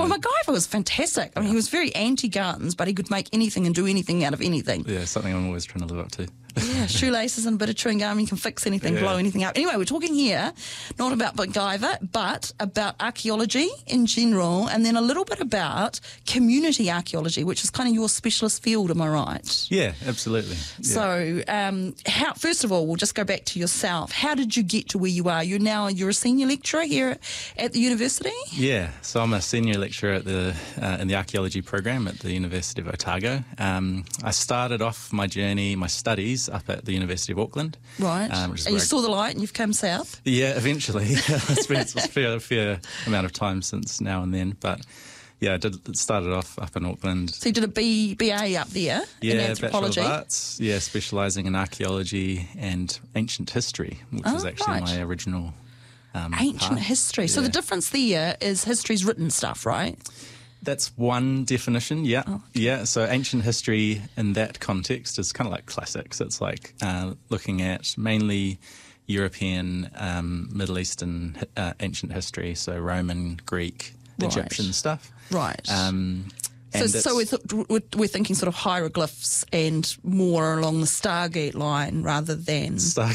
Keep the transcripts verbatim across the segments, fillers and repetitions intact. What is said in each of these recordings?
MacGyver was fantastic. I mean, he was very anti-guns, but he could make anything and do anything out of anything. Yeah, something I'm always trying to live up to. Yeah, shoelaces and a bit of chewing gum, you can fix anything, Yeah. blow anything up. Anyway, we're talking here not about MacGyver, but about archaeology in general, and then a little bit about community archaeology, which is kind of your specialist field, am I right? Yeah, absolutely. Yeah. So, um, how, first of all, we'll just go back to yourself. How did you get to where you are? You're now you're a senior lecturer here at the university? Yeah, so I'm a senior lecturer at the uh, in the archaeology program at the University of Otago. Um, I started off my journey, my studies, up at the University of Auckland. Right. Um, which is and you where I- saw the light and you've come south? Yeah, eventually. It's been it's a fair, fair amount of time since now and then, but yeah, I did it started off up in Auckland. So you did a B, BA up there Yeah, in anthropology? Bachelor of Arts. Yeah, specialising in archaeology and ancient history, which Oh, was actually right. my original um, Ancient path. history. So Yeah. the difference there is history's written stuff, right? That's one definition, yeah. Yeah, so ancient history in that context is kind of like classics. It's like uh, looking at mainly European, um, Middle Eastern uh, ancient history, so Roman, Greek, Right. Egyptian stuff. Right. Um, So, and so we're, it's- th- we're, we're thinking sort of hieroglyphs and more along the Stargate line rather than...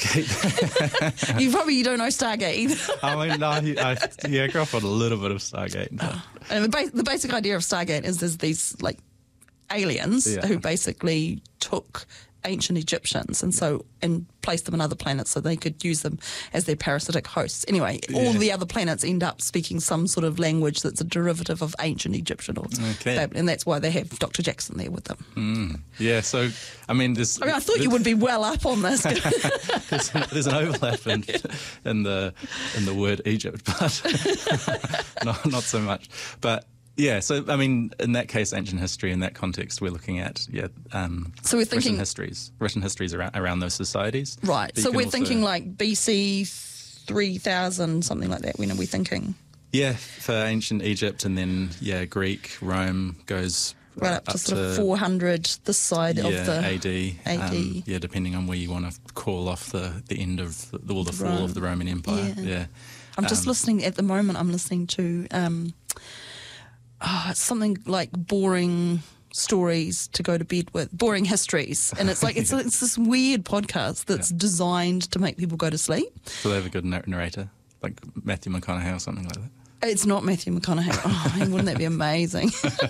Stargate. you probably don't know Stargate either. I mean, no, I, I, yeah, I grew up on a little bit of Stargate. But And the, ba- the basic idea of Stargate is there's these like aliens Yeah. who basically took ancient Egyptians and so and placed them on other planets so they could use them as their parasitic hosts. Anyway, all Yeah. the other planets end up speaking some sort of language that's a derivative of ancient Egyptian, or Okay. Bab- and that's why they have Doctor Jackson there with them. mm, yeah, so, I mean, there's... I mean, I thought you would be well up on this. there's, an, there's an overlap in, in the in the word Egypt, but not, not so much. But yeah, so I mean, in that case, ancient history in that context, we're looking at yeah. Um, So we're thinking- written histories, written histories around around those societies. Right. But you So can we're also- thinking like B C three thousand, something like that. When are we thinking? yeah, for ancient Egypt, and then yeah, Greek, Rome goes Right up, to sort of four hundred this side yeah, of the A D. A D. Um, yeah, depending on where you want to call off the, the end of the, or the fall Rome. of the Roman Empire. Yeah. Yeah. I'm just Um, listening at the moment. I'm listening to um, oh, it's something like boring stories to go to bed with, boring histories, and it's like it's it's this weird podcast that's Yeah. designed to make people go to sleep. So they have a good nar- narrator, like Matthew McConaughey or something like that. It's not Matthew McConaughey. Oh, I mean, wouldn't that be amazing?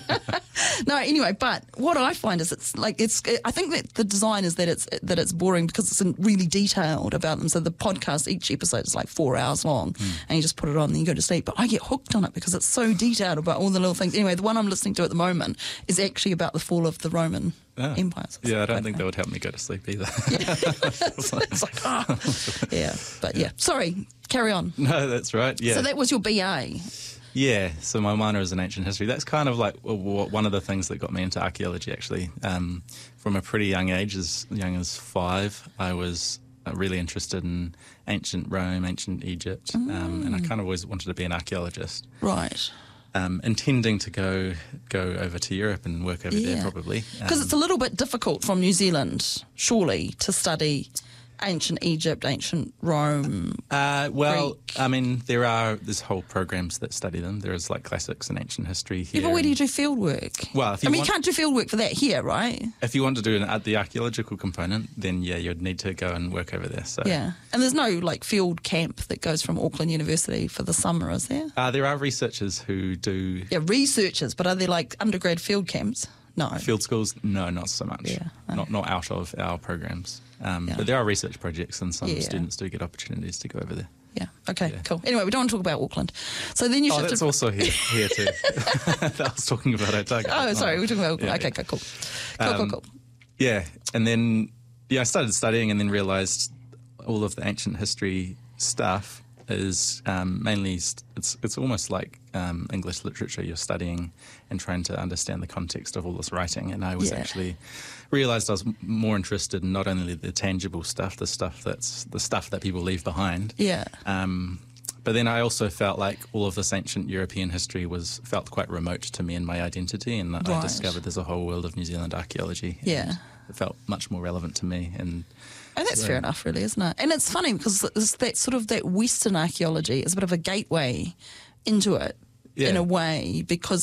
No, anyway, but what I find is it's like it's. I think that the design is that it's that it's boring because it's really detailed about them. So the podcast, each episode is like four hours long, Mm. and you just put it on and you go to sleep. But I get hooked on it because it's so detailed about all the little things. Anyway, the one I'm listening to at the moment is actually about the fall of the Roman Ah. Empire. So it's Yeah, I don't quite think that fun. would help me go to sleep either. It's like, oh. Yeah, but yeah. Sorry, carry on. No, that's right. Yeah. So that was your B A. Yeah, so my minor is in ancient history. That's kind of like w- w- one of the things that got me into archaeology, actually. Um, from a pretty young age, as young as five, I was uh, really interested in ancient Rome, ancient Egypt, um, and I kind of always wanted to be an archaeologist. Right. Um, intending to go go over to Europe and work over there, probably. Because Um, it's a little bit difficult from New Zealand, surely, to study ancient Egypt, ancient Rome. Uh, well, Greek. I mean, there are there's whole programs that study them. There is like classics and ancient history here. Yeah, but where do you and- do field work? Well, if you I mean, want- you can't do field work for that here, right? If you want to do an, uh, the archaeological component, then yeah, you'd need to go and work over there. So Yeah. And there's no like field camp that goes from Auckland University for the summer, is there? uh, there are researchers who do Yeah, researchers, but are there like undergrad field camps? No. field schools. No, not so much. Yeah, no. Not not out of our programs. Um, Yeah. But there are research projects, and some Yeah. students do get opportunities to go over there. Yeah. Okay, Yeah. cool. Anyway, we don't want to talk about Auckland. So then you Oh, shifted. that's also here, here too. I was talking about Otago. Oh, sorry, we're talking about Auckland. Yeah, okay, yeah. okay, cool. Cool, cool, Um, cool. Yeah, and then yeah, I started studying, and then realised all of the ancient history stuff is um, mainly st- it's it's almost like um, English literature. You're studying and trying to understand the context of all this writing, and I was Yeah. actually realised I was m- more interested in not only the tangible stuff, the stuff that's the stuff that people leave behind. Yeah. Um, but then I also felt like all of this ancient European history was felt quite remote to me and my identity, and I Right. discovered there's a whole world of New Zealand archaeology. and Yeah. it felt much more relevant to me. And And that's So- fair enough, really, isn't it? And it's funny because it's that sort of that Western archaeology is a bit of a gateway into it in Yeah. a way because